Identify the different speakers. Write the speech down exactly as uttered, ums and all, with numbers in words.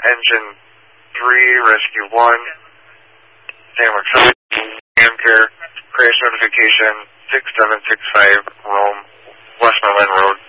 Speaker 1: Engine three, Rescue one, San Marcos, Amcare, crash notification, six seven six five, Rome, Westmoreland Road.